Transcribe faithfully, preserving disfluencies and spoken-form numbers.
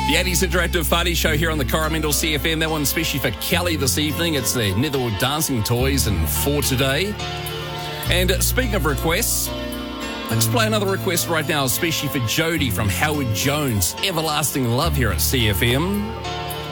The eighties Interactive Party Show here on the Coromandel C F M. That one especially for Kelly this evening. It's the Netherwood Dancing Toys and for today. And speaking of requests, let's play another request right now, especially for Jody from Howard Jones. Everlasting Love here at C F M.